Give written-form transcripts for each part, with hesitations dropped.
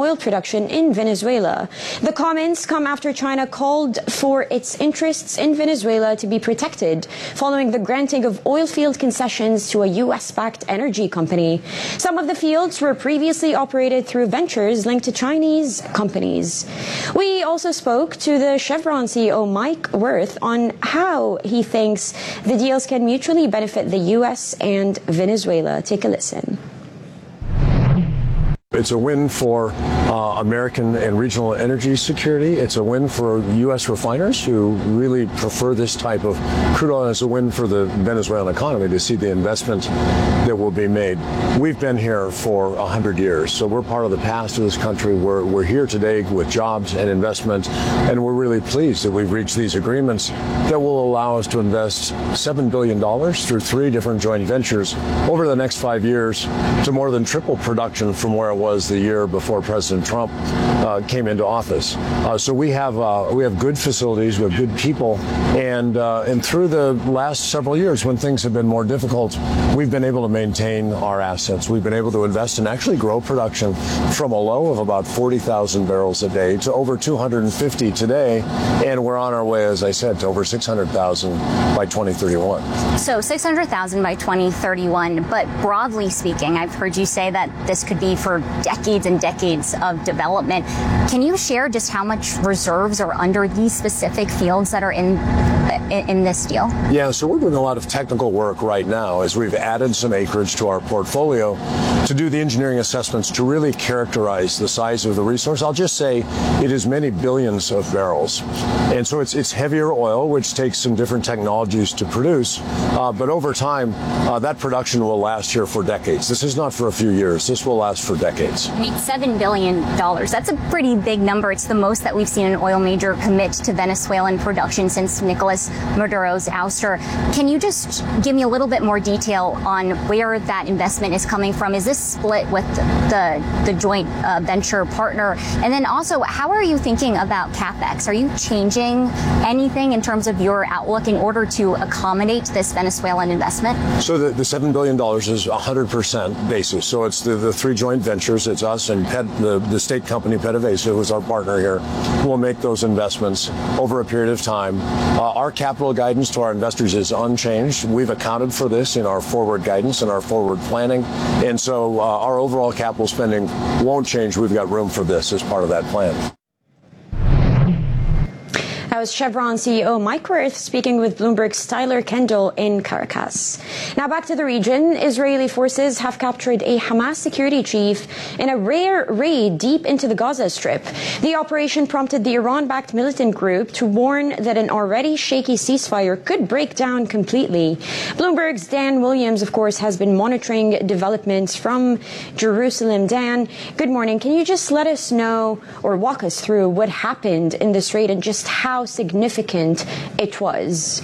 oil production in Venezuela. The comments come after China called for its interests in Venezuela to be protected following the granting of oil field concessions to a U.S.-backed energy company. Some of the fields were previously operated through ventures linked to Chinese companies. We also spoke to the Chevron CEO Mike Wirth on how he thinks the deals can mutually benefit the U.S. and Venezuela. Take a listen. It's a win for American and regional energy security. It's a win for U.S. refiners who really prefer this type of crude oil. It's a win for the Venezuelan economy to see the investment that will be made. We've been here for 100 years, so we're part of the past of this country. We're here today with jobs and investment, and we're really pleased that we've reached these agreements that will allow us to invest $7 billion through 3 different joint ventures over the next 5 years to more than triple production from where it was the year before President Trump came into office. So we have good facilities, we have good people, and through the last several years when things have been more difficult, we've been able to maintain our assets. We've been able to invest and actually grow production from a low of about 40,000 barrels a day to over 250 today, and we're on our way, as I said, to over 600,000 by 2031. So 600,000 by 2031, but broadly speaking, I've heard you say that this could be for decades and decades of development. Can you share just how much reserves are under these specific fields that are in this deal? Yeah, so we're doing a lot of technical work right now as we've added some acreage to our portfolio to do the engineering assessments to really characterize the size of the resource. I'll just say it is many billions of barrels. And so it's heavier oil, which takes some different technologies to produce. But over time, that production will last here for decades. This is not for a few years. This will last for decades. I mean, $7 billion. That's a pretty big number. It's the most that we've seen an oil major commit to Venezuelan production since Nicolas Maduro's ouster. Can you just give me a little bit more detail on where that investment is coming from? Is this split with the joint venture partner? And then also, how are you thinking about CapEx? Are you changing anything in terms of your outlook in order to accommodate this Venezuelan investment? So the $7 billion is 100% basis. So it's the 3 joint ventures. It's us and the state company PDVSA, who is our partner here, who will make those investments over a period of time. Our capital guidance to our investors is unchanged. We've accounted for this in our forward guidance and our forward planning. And so our overall capital spending won't change. We've got room for this as part of that plan. That was Chevron CEO Mike Wirth speaking with Bloomberg's Tyler Kendall in Caracas. Now back to the region. Israeli forces have captured a Hamas security chief in a rare raid deep into the Gaza Strip. The operation prompted the Iran-backed militant group to warn that an already shaky ceasefire could break down completely. Bloomberg's Dan Williams, of course, has been monitoring developments from Jerusalem. Dan, good morning. Can you just let us know or walk us through what happened in this raid and just how significant it was?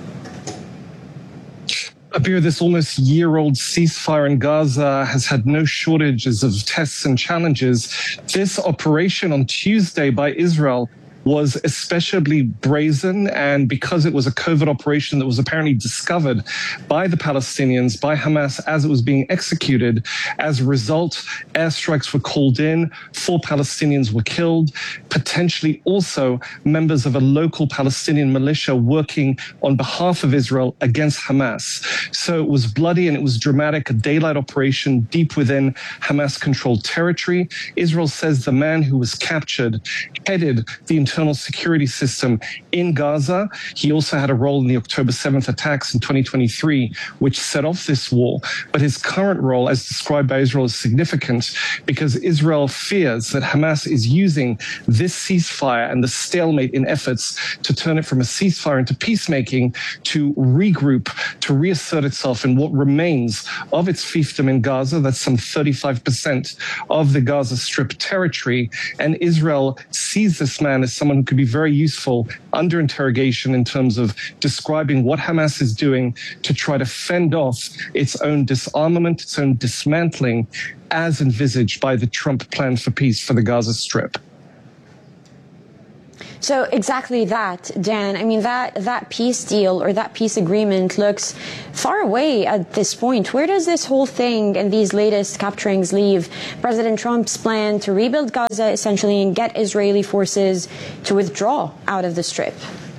Abir, this almost year-old ceasefire in Gaza has had no shortages of tests and challenges. This operation on Tuesday by Israel was especially brazen, and because it was a covert operation that was apparently discovered by the Palestinians, by Hamas, as it was being executed. As a result, airstrikes were called in, 4 Palestinians were killed, potentially also members of a local Palestinian militia working on behalf of Israel against Hamas. So it was bloody and it was dramatic, a daylight operation deep within Hamas-controlled territory. Israel says the man who was captured headed the internal security system in Gaza. He also had a role in the October 7th attacks in 2023, which set off this war. But his current role, as described by Israel, is significant because Israel fears that Hamas is using this ceasefire and the stalemate in efforts to turn it from a ceasefire into peacemaking to regroup, to reassert itself in what remains of its fiefdom in Gaza. That's some 35% of the Gaza Strip territory. And Israel sees this man as someone who could be very useful under interrogation in terms of describing what Hamas is doing to try to fend off its own disarmament, its own dismantling, as envisaged by the Trump plan for peace for the Gaza Strip. So exactly that, Dan. I mean, that peace deal or that peace agreement looks far away at this point. Where does this whole thing and these latest capturings leave President Trump's plan to rebuild Gaza essentially and get Israeli forces to withdraw out of the Strip?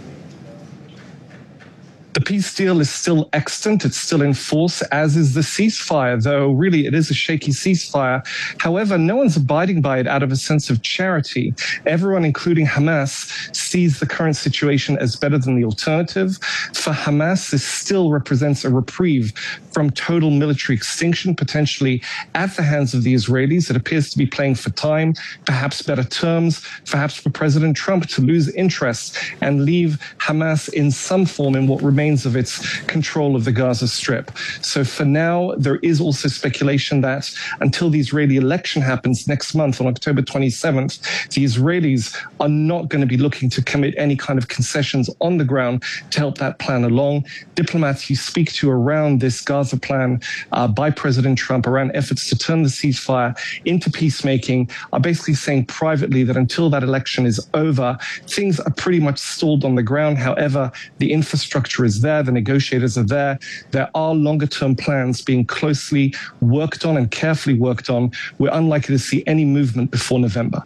The peace deal is still extant. It's still in force, as is the ceasefire, though really it is a shaky ceasefire. However, no one's abiding by it out of a sense of charity. Everyone, including Hamas, sees the current situation as better than the alternative. For Hamas, this still represents a reprieve from total military extinction, potentially at the hands of the Israelis. It appears to be playing for time, perhaps better terms, perhaps for President Trump to lose interest and leave Hamas in some form in what remains of its control of the Gaza Strip. So for now, there is also speculation that until the Israeli election happens next month on October 27th, the Israelis are not going to be looking to commit any kind of concessions on the ground to help that plan along. Diplomats you speak to around this Gaza plan by President Trump, around efforts to turn the ceasefire into peacemaking, are basically saying privately that until that election is over, things are pretty much stalled on the ground. However, the infrastructure is there, the negotiators are there. There are longer term plans being closely worked on and carefully worked on. We're unlikely to see any movement before November.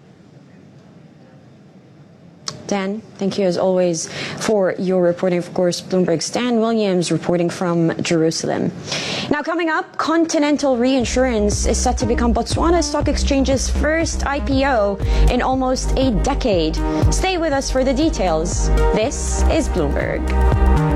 Dan, thank you as always for your reporting. Of course, Bloomberg's Dan Williams reporting from Jerusalem. Now coming up, Continental Reinsurance is set to become Botswana Stock Exchange's first IPO in almost a decade. Stay with us for the details. This is Bloomberg.